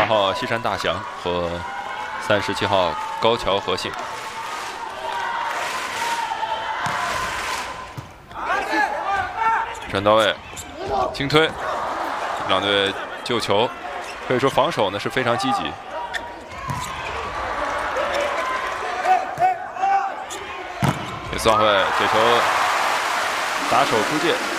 22号西山大祥和37号高桥和信。传到位，轻推，两队救球，可以说防守呢是非常积极。第4号位接球，打手出界。